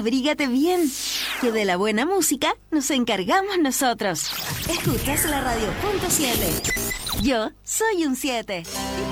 abrígate bien, que de la buena música nos encargamos nosotros. Escuchas la radio .7. Yo soy un 7.